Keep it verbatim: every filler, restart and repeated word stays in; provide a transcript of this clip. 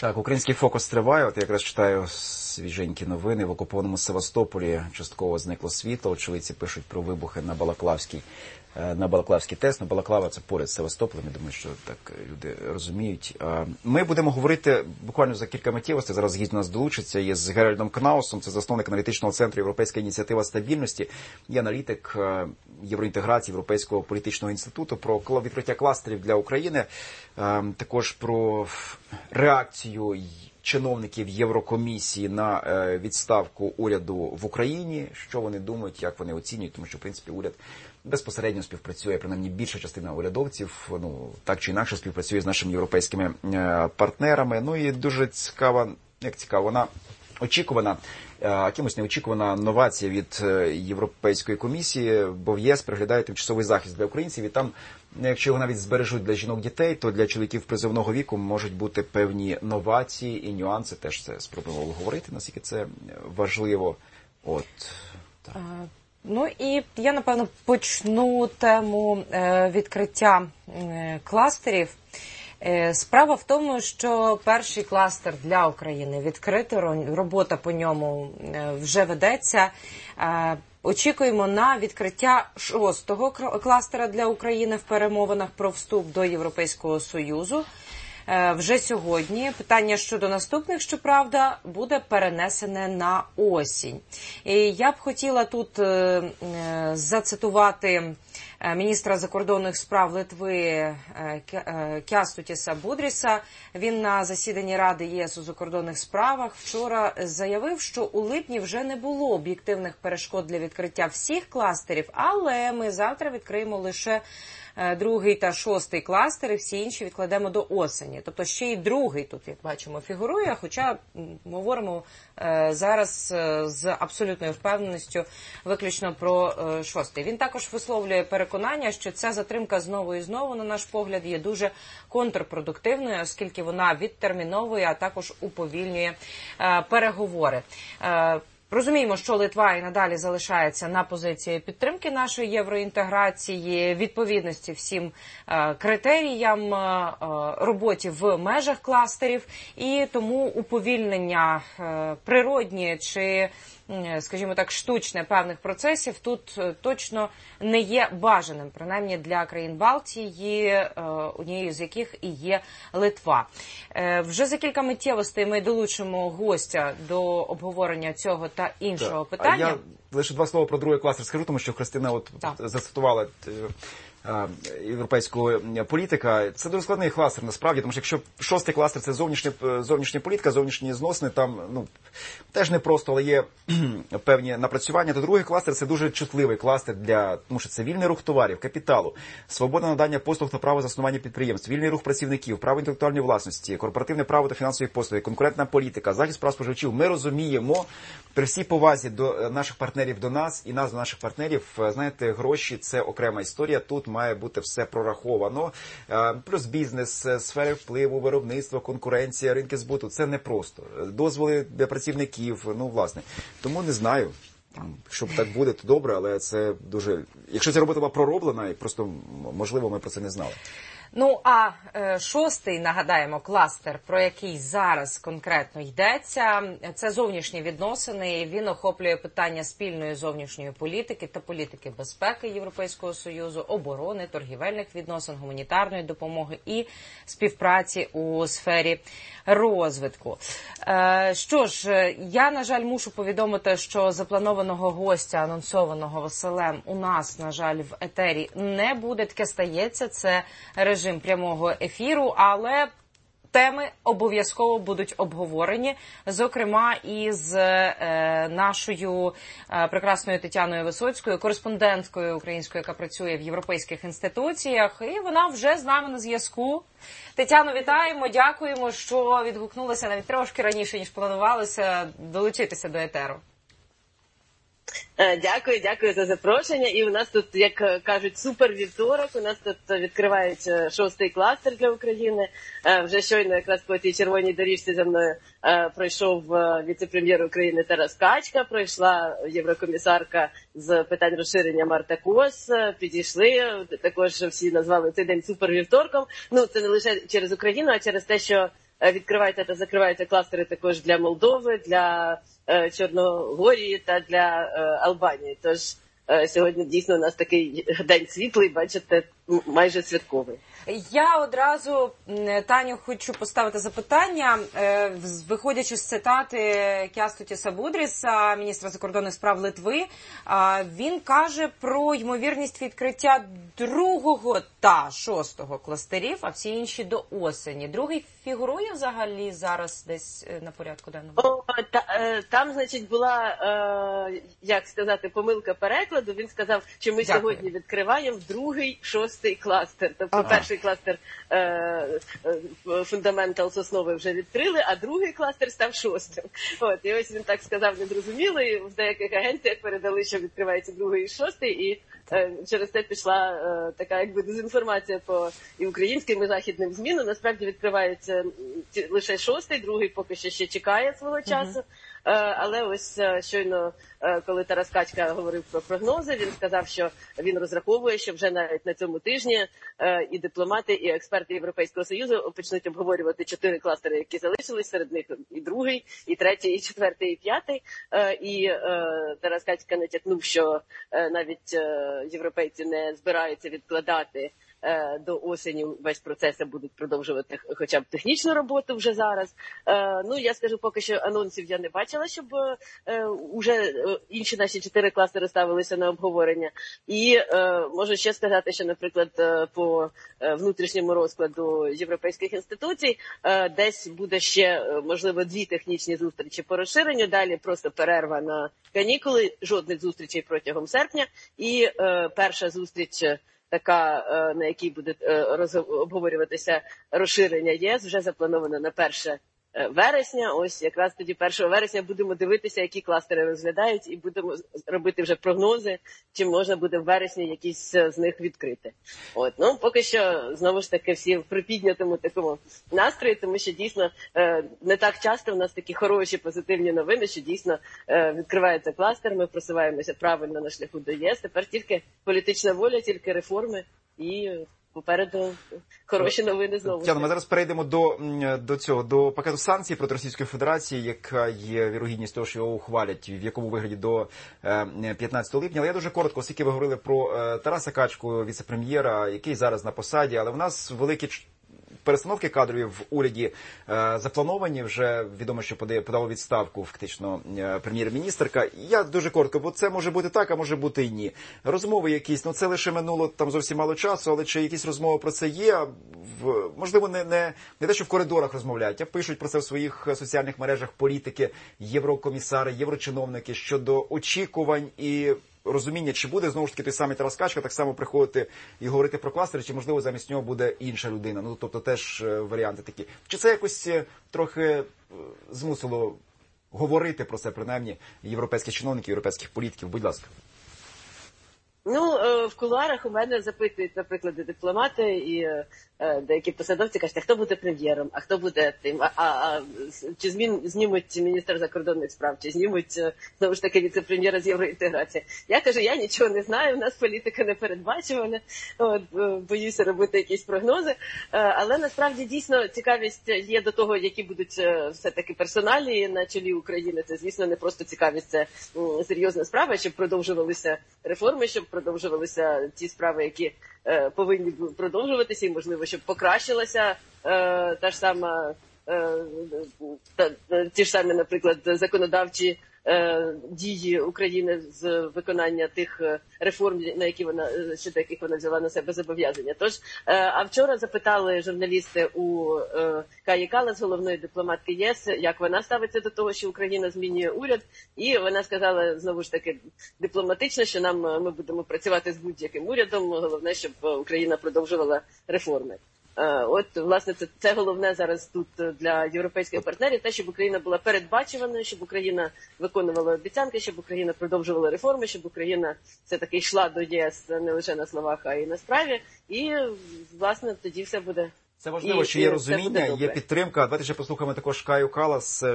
Так, український фокус триває. От я якраз читаю свіженькі новини. В окупованому Севастополі частково зникло світло. Очевидці пишуть про вибухи на Балаклавській, на Балаклавський ТЕС. На Балаклава це поряд з Севастополем. Я думаю, що так люди розуміють. Ми будемо говорити буквально за кілька миттєвостей. Зараз гість до нас долучиться. Є з Геральдом Кнаусом. Це засновник аналітичного центру «Європейська ініціатива стабільності». Є аналітик євроінтеграції Європейського політичного інституту, про відкриття кластерів для України. Також про реакцію чиновників Єврокомісії на відставку уряду в Україні, що вони думають, як вони оцінюють, тому що, в принципі, уряд безпосередньо співпрацює, принаймні більша частина урядовців, ну, так чи інакше співпрацює з нашими європейськими партнерами. Ну і дуже цікава, як цікаво, вона очікувана, якимось неочікувана новація від Європейської комісії, бо в ЄС переглядає тимчасовий захист для українців, і там, якщо його навіть збережуть для жінок-дітей, то для чоловіків призовного віку можуть бути певні новації і нюанси. Теж це спробували говорити, наскільки це важливо. От, так. Ну і я, напевно, почну тему відкриття кластерів. Справа в тому, що перший кластер для України відкритий, робота по ньому вже ведеться. Очікуємо на відкриття шостого кластера для України в перемовинах про вступ до Європейського Союзу. Вже сьогодні. Питання щодо наступних, щоправда, буде перенесене на осінь. І я б хотіла тут зацитувати міністра закордонних справ Литви Кястутіса Будріса. Він на засіданні Ради ЄС у закордонних справах вчора заявив, що у липні вже не було об'єктивних перешкод для відкриття всіх кластерів, але ми завтра відкриємо лише другий та шостий кластери, всі інші відкладемо до осені. Тобто ще й другий тут, як бачимо, фігурує, хоча ми говоримо зараз з абсолютною впевненістю виключно про шостий. Він також висловлює переконання, що ця затримка знову і знову, на наш погляд, є дуже контрпродуктивною, оскільки вона відтерміновує, а також уповільнює переговори. Розуміємо, що Литва і надалі залишається на позиції підтримки нашої євроінтеграції, відповідності всім критеріям, роботі в межах кластерів, і тому уповільнення природні чи, скажімо так, штучне певних процесів тут точно не є бажаним, принаймні для країн Балтії, однією з яких і є Литва. Вже за кілька миттєвостей ми долучимо гостя до обговорення цього та іншого так. питання. А я лише два слова про другий кластер скажу, тому що Христина от зацитувала європейського політика. Це дуже складний кластер, насправді, тому що якщо шостий кластер – це зовнішня, зовнішня політика, зовнішні зносини, там, ну, теж не просто, але є певні напрацювання, то другий кластер – це дуже чутливий кластер, для, тому що це вільний рух товарів, капіталу, свобода надання послуг та право заснування підприємств, вільний рух працівників, право інтелектуальної власності, корпоративне право та фінансові послуги, конкурентна політика, захист прав споживачів. Ми розуміємо, при всій повазі до наших партнерів до нас і нас до наших партнерів, знаєте, гроші – це окрема історія, тут має бути все прораховано. Плюс бізнес, сфери впливу, виробництво, конкуренція, ринки збуту. Це не просто. Дозволи для працівників, ну, власне. Тому не знаю, щоб так буде, то добре, але це дуже... Якщо ця робота була пророблена, і просто, можливо, ми про це не знали. Ну, а е, шостий, нагадаємо, кластер, про який зараз конкретно йдеться, це зовнішні відносини. Він охоплює питання спільної зовнішньої політики та політики безпеки Європейського Союзу, оборони, торгівельних відносин, гуманітарної допомоги і співпраці у сфері розвитку. Е, що ж, я, на жаль, мушу повідомити, що запланованого гостя, анонсованого Василем, у нас, на жаль, в етері не буде. Таке стається, це режим прямого ефіру, але теми обов'язково будуть обговорені, зокрема із е, нашою е, прекрасною Тетяною Висоцькою, кореспонденткою українською, яка працює в європейських інституціях, і вона вже з нами на зв'язку. Тетяно, вітаємо, дякуємо, що відгукнулися навіть трошки раніше, ніж планувалося, долучитися до етеру. Дякую, дякую за запрошення. І у нас тут, як кажуть, супер вівторок. У нас тут відкривають шостий кластер для України. Вже щойно якраз по тій червоній доріжці за мною пройшов віце-прем'єр України Тарас Качка, пройшла єврокомісарка з питань розширення Марта Кос, підійшли. Також всі назвали цей день супер вівторком. Ну, це не лише через Україну, а через те, що відкриваються та закриваються кластери також для Молдови, для Чорногорії та для Албанії. Тож сьогодні дійсно у нас такий день світлий, бачите, майже святковий. Я одразу, Таню, хочу поставити запитання, виходячи з цитати Кястутіса Будріса, міністра закордонних справ Литви. Він каже про ймовірність відкриття другого та шостого кластерів, а всі інші до осені. Другий фігурує взагалі зараз десь на порядку денному? О, та, там, значить, була, як сказати, помилка перекладу. Він сказав, що ми Дякую. сьогодні відкриваємо другий, шостий кластер. Тобто ага. перший кластер Fundamentals основи вже відкрили, а другий кластер став шостим. От, і ось він так сказав незрозуміло, і в деяких агенціях передали, що відкривається другий і шостий, і е, через це пішла е, така якби дезінформація по і українським, і західним ЗМІ. Насправді відкривається лише шостий, другий поки що ще чекає свого часу. Mm-hmm. Але ось щойно, коли Тарас Качка говорив про прогнози, він сказав, що він розраховує, що вже навіть на цьому тижні і дипломати, і експерти Європейського Союзу почнуть обговорювати чотири кластери, які залишились, серед них і другий, і третій, і четвертий, і п'ятий. І Тарас Качка натякнув, що навіть європейці не збираються відкладати до осені весь процес, будуть продовжувати хоча б технічну роботу вже зараз. Ну, я скажу, поки що анонсів я не бачила, щоб уже інші наші чотири кластери ставилися на обговорення. І можу ще сказати, що, наприклад, по внутрішньому розкладу європейських інституцій десь буде ще, можливо, дві технічні зустрічі по розширенню, далі просто перерва на канікули, жодних зустрічей протягом серпня, і перша зустріч така, на якій буде обговорюватися розширення ЄС, вже запланована на перше вересня. Ось якраз тоді першого вересня будемо дивитися, які кластери розглядають, і будемо робити вже прогнози, чи можна буде в вересні якісь з них відкрити. От, ну, поки що, знову ж таки, всі в припіднятому такому настрої, тому що дійсно не так часто в нас такі хороші, позитивні новини, що дійсно відкривається кластер, ми просуваємося правильно на шляху до ЄС. Тепер тільки політична воля, тільки реформи і попереду хороші новини знову. Тяно, ми зараз перейдемо до, до цього, до пакету санкцій проти Російської Федерації, яка є вірогідність того, що його ухвалять, в якому вигляді до п'ятнадцятого липня. Але я дуже коротко, оскільки ви говорили про Тараса Качку, віце-прем'єра, який зараз на посаді, але в нас великі перестановки кадрові в уряді е, заплановані, вже відомо, що подає, подало відставку фактично е, прем'єр-міністерка. Я дуже коротко, бо це може бути так, а може бути і ні. Розмови якісь, ну це лише минуло там зовсім мало часу, але чи якісь розмови про це є? В, можливо, не, не, не те, що в коридорах розмовляють, а пишуть про це в своїх соціальних мережах політики, єврокомісари, єврочиновники щодо очікувань і розуміння, чи буде, знову ж таки, той самий Тарас Качка так само приходити і говорити про кластери, чи, можливо, замість нього буде інша людина. Ну, тобто, теж варіанти такі. Чи це якось трохи змусило говорити про це, принаймні, європейських чиновників, європейських політиків? Будь ласка. Ну, в кулуарах у мене запитують, наприклад, дипломати і деякі посадовці кажуть, а хто буде прем'єром, а хто буде тим, а, а, а чи змін, знімуть міністра закордонних справ, чи знімуть, знову ж таки, віце-прем'єра з євроінтеграції. Я кажу, я нічого не знаю, у нас політика не передбачувана, от, боюся робити якісь прогнози, але насправді дійсно цікавість є до того, які будуть все-таки персоналі на чолі України. Це, звісно, не просто цікавість, це серйозна справа, щоб продовжувалися реформи, щоб продовжувалися ті справи, які е, повинні продовжуватися, і, можливо, щоб покращилася е, та ж сама, е, та, ті ж самі, наприклад, законодавчі е, дії України з виконання тих реформ, на які вона, щодо яких вона взяла на себе зобов'язання. Тож, е, а вчора запитали журналісти у е, Каї Каллас, головної дипломатки ЄС, як вона ставиться до того, що Україна змінює уряд, і вона сказала, знову ж таки, дипломатично, що нам, ми будемо працювати з будь-яким урядом, головне, щоб Україна продовжувала реформи. От, власне, це, це головне зараз тут для європейських партнерів, те, щоб Україна була передбачуваною, щоб Україна виконувала обіцянки, щоб Україна продовжувала реформи, щоб Україна все-таки йшла до ЄС не лише на словах, а й на справі. І, власне, тоді все буде. Це важливо, і, що є розуміння, є підтримка. Давайте ще послухаємо також Каю Каллас,